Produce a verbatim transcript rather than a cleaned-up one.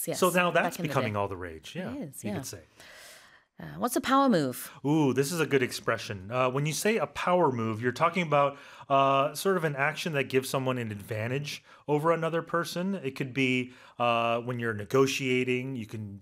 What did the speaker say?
yes, yes. So now that's Back in the becoming day. all the rage. Yeah, It is, you yeah. could say. Uh, what's a power move? Ooh, this is a good expression. Uh, when you say a power move, you're talking about uh, sort of an action that gives someone an advantage over another person. It could be uh, when you're negotiating, you can